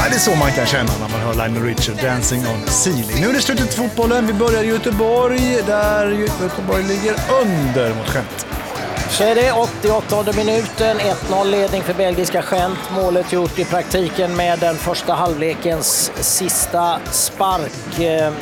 det är så man kan känna när man hör Lionel Richie, Dancing on the Ceiling. Nu är det slutet för fotbollen. Vi börjar i Göteborg, där Göteborg ligger under mot Gent. Så är det 88:e minuten, 1-0 ledning för belgiska Gent. Målet gjort i praktiken med den första halvlekens sista spark.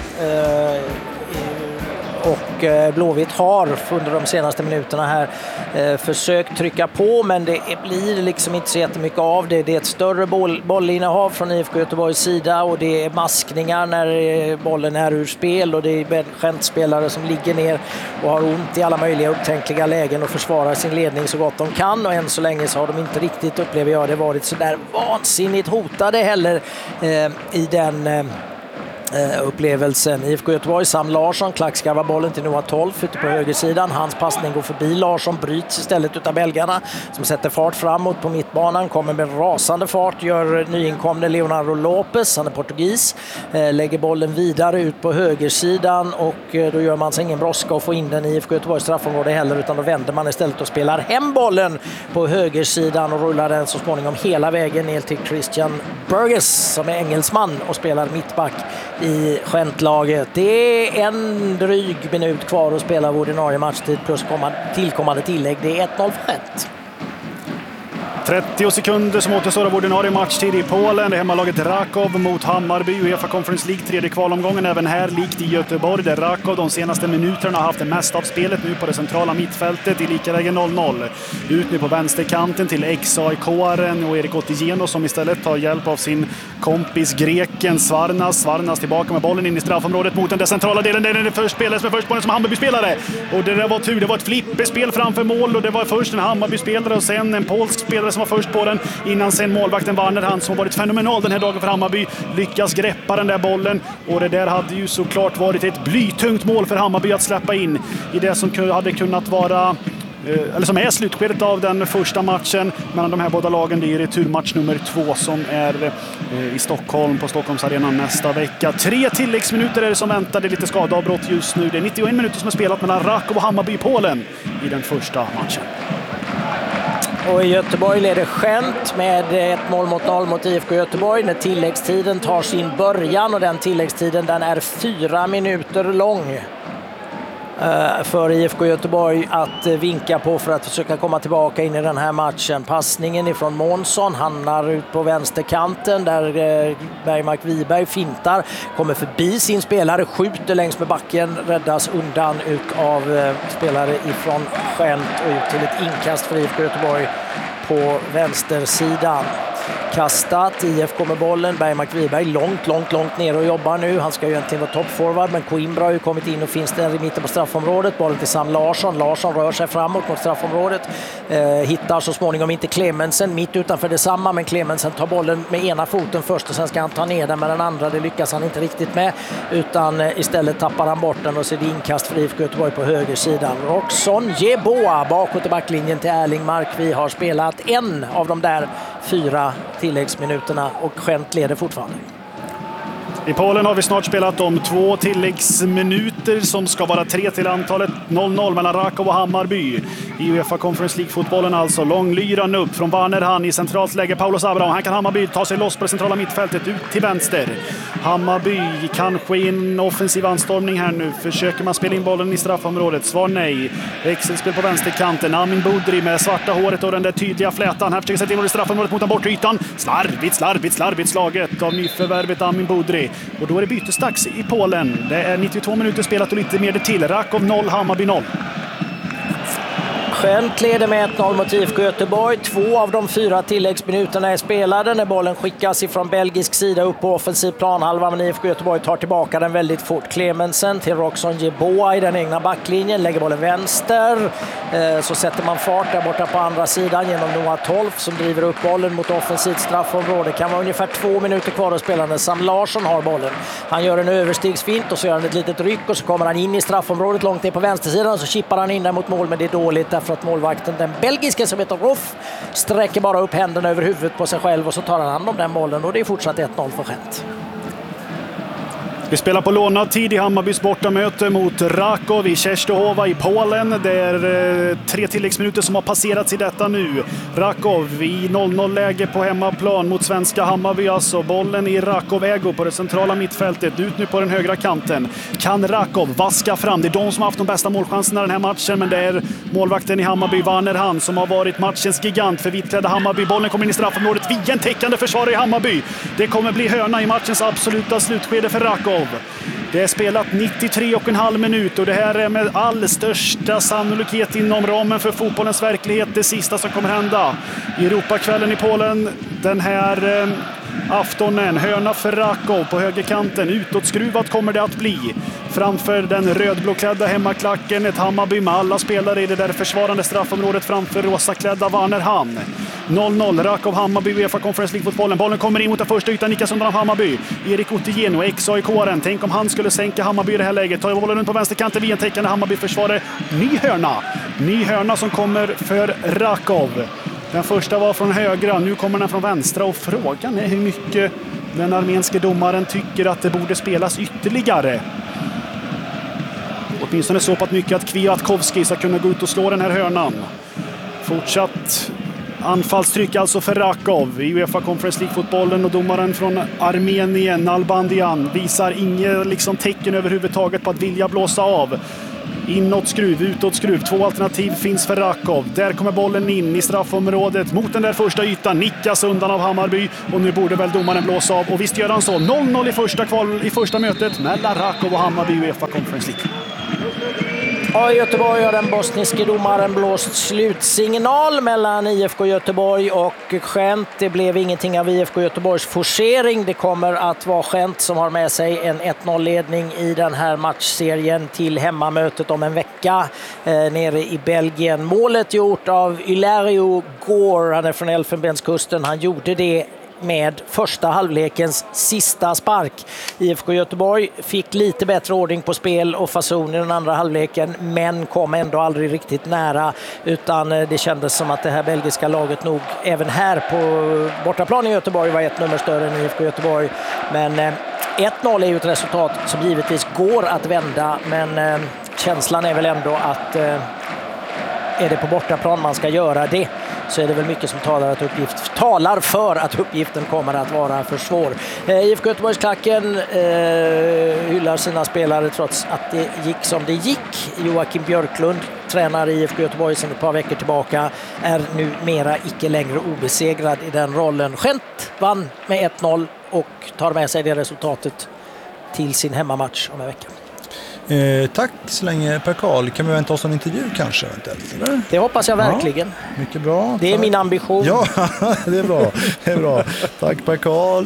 Och Blåvitt har under de senaste minuterna här försökt trycka på, men det blir liksom inte så jättemycket av det. Det är ett större bollinnehav från IFK Göteborgs sida och det är maskningar när bollen är ur spel, och det är Gent-spelare som ligger ner och har ont i alla möjliga upptänkliga lägen och försvarar sin ledning så gott de kan, och än så länge så har de inte riktigt, upplever jag, det varit så där vansinnigt hotade heller i den upplevelsen. IFK Göteborg, Sam Larsson klackskarvar bollen till Noah Tolf ute på högersidan. Hans passning går förbi Larsson, bryts istället utav belgarna som sätter fart framåt på mittbanan, kommer med rasande fart, gör nyinkomne Leonardo Lopez, han är portugis, lägger bollen vidare ut på högersidan, och då gör man sig ingen brådska att få in den i IFK Göteborgs straffområde heller, utan då vänder man istället och spelar hem bollen på högersidan och rullar den så småningom hela vägen ner till Christian Burgess som är engelsman och spelar mittback i Gent-laget. Det är en dryg minut kvar att spela av ordinarie matchtid plus tillkommande tillägg. Det är 1-0 för Gent. 30 sekunder som återstår av ordinarie matchtid i Polen. Det är hemmalaget Rakov mot Hammarby, UEFA Conference League, tredje kvalomgången. Även här likt i Göteborg, där Rakov de senaste minuterna har haft det mest av spelet nu på det centrala mittfältet i likaläge 0-0. Ut nu på vänsterkanten till ex-AIK-aren och Erik Otigeno som istället tar hjälp av sin kompis greken Svarnas tillbaka med bollen in i straffområdet mot den där centrala delen. Det är den första spelare som är först på den som Hammarby-spelare. Och det där var tur, det var ett flipperspel framför mål, och det var först en Hammarby-spelare och sen en polsk spelare som var först på den, innan sen målvakten Warner, han som har varit fenomenal den här dagen för Hammarby, lyckas greppa den där bollen, och det där hade ju såklart varit ett blytungt mål för Hammarby att släppa in i det som hade kunnat vara, eller som är slutskedet av den första matchen mellan de här båda lagen. Det är returmatch nummer 2 som är i Stockholm på Stockholmsarenan nästa vecka. 3 tilläggsminuter är det som väntar, det är lite skadeavbrott just nu. Det är 91 minuter som är spelat mellan Rakov och Hammarby i Polen i den första matchen. Och i Göteborg leder Gent med 1-0 mot IFK Göteborg när tilläggstiden tar sin början, och den tilläggstiden den är 4 minuter lång för IFK Göteborg att vinka på för att försöka komma tillbaka in i den här matchen. Passningen ifrån Månsson hamnar ut på vänsterkanten där Bergmark Wiberg fintar, kommer förbi sin spelare, skjuter längs med backen, räddas undan av spelare ifrån Gent och ut till ett inkast för IFK Göteborg på vänstersidan. Kastat, IFK med bollen, Bergmark Wiberg långt ner och jobbar nu. Han ska ju egentligen vara toppforward, men Coimbra har ju kommit in och finns där i mitten på straffområdet. Bollen till Sam Larsson. Larsson rör sig framåt mot straffområdet. Hittar så småningom inte Clemensen mitt utanför detsamma, men Clemensen tar bollen med ena foten först och sen ska han ta ner den med den andra. Det lyckas han inte riktigt med, utan istället tappar han bort den och så är det inkast för IFK Göteborg på högersidan. Roxon Jeboa bakåt i backlinjen till Erling Mark. Vi har spelat en av de där 4 tilläggsminuterna och Gent leder fortfarande. I Polen har vi snart spelat om 2 tilläggsminuter som ska vara 3 till antalet. 0-0 mellan Rakov och Hammarby. I UEFA Conference League-fotbollen alltså. Långlyran upp från Warner, han i centralt läge. Paulos Abraham, här kan Hammarby ta sig loss på det centrala mittfältet ut till vänster. Hammarby kanske i en offensiv anstormning här nu. Försöker man spela in bollen i straffområdet? Svar nej. Växelspel på vänsterkanten. Amin Budri med svarta håret och den där tydliga flätan. Här försöker sätta in i straffområdet mot den bortre ytan. Slarvigt slaget av nyförvärvet Amin Budri. Och då är det bytesdags i Polen. Det är 92 minuter spelat och lite mer det till. Rakov 0, Hammarby 0. Gent leder med 1-0 mot IFK Göteborg. 2 av de 4 tilläggsminuterna är spelade när bollen skickas ifrån belgisk sida upp på offensiv planhalva, men IFK Göteborg tar tillbaka den väldigt fort. Clemensen till Roxon Jeboa i den egna backlinjen, lägger bollen vänster. Så sätter man fart där borta på andra sidan genom Noah Tolf som driver upp bollen mot offensivt straffområde. Det kan vara ungefär 2 minuter kvar att spela när Sam Larsson har bollen. Han gör en överstegsfint och så gör han ett litet ryck och så kommer han in i straffområdet långt ner på vänstersidan och så chippar han in där mot mål, men det är dåligt därför att målvakten, den belgiska som heter Ruff, sträcker bara upp händerna över huvudet på sig själv och så tar han hand om den bollen och det är fortsatt 1-0 för Gent. Vi spelar på lånad tid i Hammarbys bortamöte mot Raków i Częstochowa i Polen. Det är 3 tilläggsminuter som har passerats i detta nu. Raków i 0-0-läge på hemmaplan mot svenska Hammarby. Alltså bollen i Raków-ägo på det centrala mittfältet. Ut nu på den högra kanten. Kan Raków vaska fram? Det är de som har haft de bästa målchanserna den här matchen, men det är målvakten i Hammarby, Werner Hahn, som har varit matchens gigant för vitklädda Hammarby. Bollen kommer in i straffområdet via en täckande försvarare i Hammarby. Det kommer bli hörna i matchens absoluta slutskede för Raków. Det är spelat 93,5 minut och det här är med all största sannolikhet inom ramen för fotbollens verklighet det sista som kommer hända i Europakvällen i Polen den här aftonen. Hörna för Raków på högerkanten. Utåtskruvat kommer det att bli. Framför den rödblåklädda hemmaklacken. Ett Hammarby med alla spelare i det där försvarande straffområdet framför rosaklädda Werner Hahn. 0-0. Raków-Hammarby, UEFA Conference League-fotbollen. Bollen kommer in mot den första ytan. Nickas undan av Hammarby. Erik Otieno, ex-AIK-aren. Tänk om han skulle sänka Hammarby i det här läget. Tar bollen runt på vänsterkanten via en täckande Hammarby-försvarare. Ny hörna som kommer för Raków. Den första var från högra, nu kommer den från vänstra och frågan är hur mycket den armenske domaren tycker att det borde spelas ytterligare. Åtminstone så pass mycket att Kwiatkowski ska kunna gå ut och slå den här hörnan. Fortsatt anfallstryck alltså för Raków i UEFA Conference League-fotbollen och domaren från Armenien, Nalbandian, visar inget tecken överhuvudtaget på att vilja blåsa av. Inåt skruv, utåt skruv. 2 alternativ finns för Raków. Där kommer bollen in i straffområdet mot den där första ytan. Nickas undan av Hammarby och nu borde väl domaren blåsa av. Och visst gör han så. 0-0 i första mötet mellan Raków och Hammarby i UEFA Conference League. Ja, i Göteborg har den bosniske domaren blåst slutsignal mellan IFK Göteborg och Gent. Det blev ingenting av IFK Göteborgs forcering. Det kommer att vara Gent som har med sig en 1-0-ledning i den här matchserien till hemmamötet om en vecka nere i Belgien. Målet gjort av Ilario Gore, han är från Elfenbenskusten. Han gjorde det med första halvlekens sista spark. IFK Göteborg fick lite bättre ordning på spel och fason i den andra halvleken, men kom ändå aldrig riktigt nära, utan det kändes som att det här belgiska laget nog även här på bortaplan i Göteborg var ett nummer större än IFK Göteborg. Men 1-0 är ju ett resultat som givetvis går att vända, men känslan är väl ändå att är det på bortaplan man ska göra det, så är det väl mycket som talar för att uppgiften kommer att vara för svår. IFK Göteborgsklacken hyllar sina spelare trots att det gick som det gick. Joakim Björklund, tränare i IFK Göteborg sedan ett par veckor tillbaka, är nu mera icke längre obesegrad i den rollen. Gent vann med 1-0 och tar med sig det resultatet till sin hemmamatch om en vecka. Tack så länge Per Karl. Kan vi vänta oss en intervju kanske? Eller? Det hoppas jag verkligen. Ja, mycket bra. Det är min ambition. Ja, det är bra. Tack Per Karl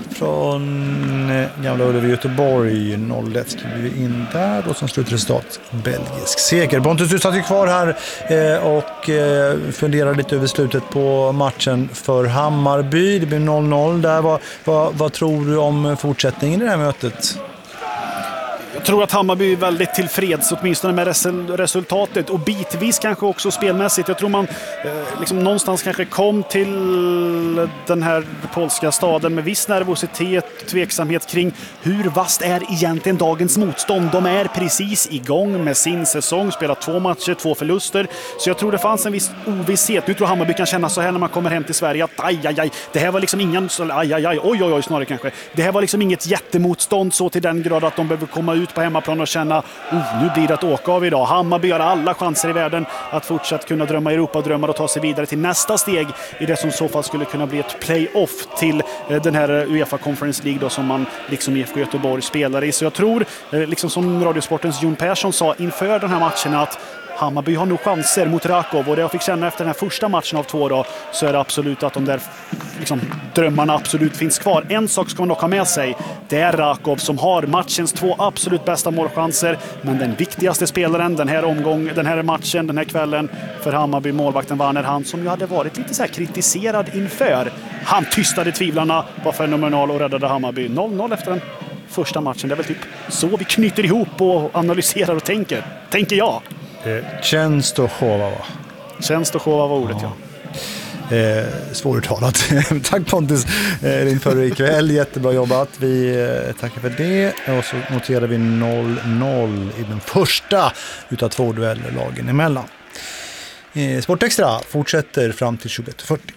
från Gamla Ullevi Göteborg. 0-1 skriver vi in där. Och som slutresultat belgisk seger. Pontus, du satt ju kvar här och funderar lite över slutet på matchen för Hammarby. Det blir 0-0 där. Vad tror du om fortsättningen i det här mötet? Jag tror att Hammarby är väldigt tillfreds åtminstone med resultatet och bitvis kanske också spelmässigt. Jag tror man någonstans kanske kom till den här polska staden med viss nervositet, tveksamhet kring hur vast är egentligen dagens motstånd. De är precis igång med sin säsong, spelat 2 matcher, 2 förluster. Så jag tror det fanns en viss ovisshet. Nu tror Hammarby kan känna så här när man kommer hem till Sverige att aj, det här var ingen oj snarare kanske. Det här var inget jättemotstånd så till den grad att de behöver komma ut på hemmaplan och känna nu blir det att åka av idag. Hammarby har alla chanser i världen att fortsatt kunna drömma Europa-drömmar och ta sig vidare till nästa steg i det som så fall skulle kunna bli ett play-off till den här UEFA Conference League då, som man liksom IFK Göteborg spelar i. Så jag tror, som Radiosportens Jon Persson sa inför den här matchen, att Hammarby har nog chanser mot Raków, och det jag fick känna efter den här första matchen av 2 då, så är det absolut att de där drömmarna absolut finns kvar. En sak ska man dock ha med sig, det är Raków som har matchens 2 absolut bästa målchanser, men den viktigaste spelaren den här matchen, den här kvällen för Hammarby, målvakten Werner Hahn, som ju hade varit lite så här kritiserad inför. Han tystade tvivlarna, var fenomenal och räddade Hammarby. 0-0 efter den första matchen. Det är väl typ så vi knyter ihop och analyserar och tänker jag. Częstochowa, va? Częstochowa var ordet, ja. Svåruttalat. Tack Pontus inför ikväll. Jättebra jobbat. Vi tackar för det. Och så noterar vi 0-0 i den första utav 2 dueller lagen emellan. Sportextra fortsätter fram till 21:40.